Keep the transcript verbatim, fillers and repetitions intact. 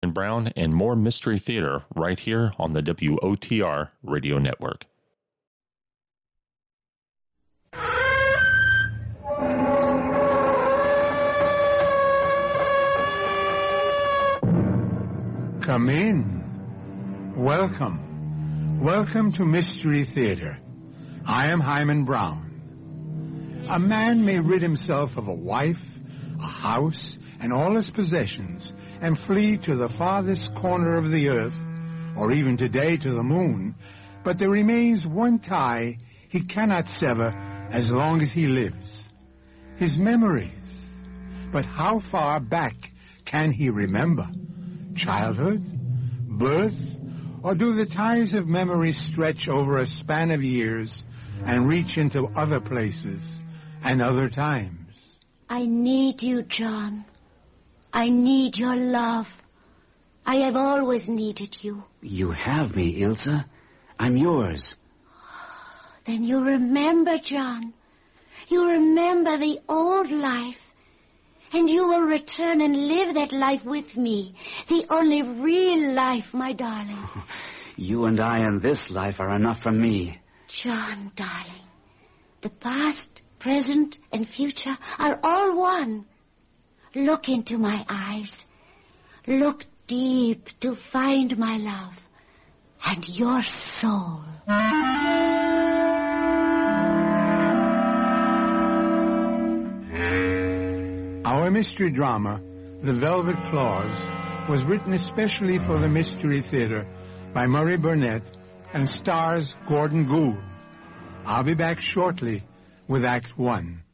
Hyman Brown and more Mystery Theater right here on the W O T R Radio Network. Come in. Welcome. Welcome to Mystery Theater. I am Hyman Brown. A man may rid himself of a wife, a house, and all his possessions, and flee to the farthest corner of the earth, or even today to the moon, but there remains one tie he cannot sever as long as he lives. His memories. But how far back can he remember? Childhood? Birth? Or do the ties of memory stretch over a span of years and reach into other places and other times? I need you, John. I need your love. I have always needed you. You have me, Ilsa. I'm yours. Then you remember, John. You remember the old life. And you will return and live that life with me. The only real life, my darling. You and I in this life are enough for me. John, darling. The past, present, and future are all one. Look into my eyes. Look deep to find my love and your soul. Our mystery drama, The Velvet Claws, was written especially for the Mystery Theater by Murray Burnett and stars Gordon Gould. I'll be back shortly with Act One.